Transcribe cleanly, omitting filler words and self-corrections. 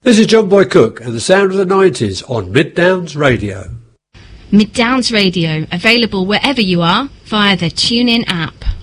This is John Boy Cook and the sound of the 90s on Mid Downs Radio. Mid Downs Radio, available wherever you are via the TuneIn app.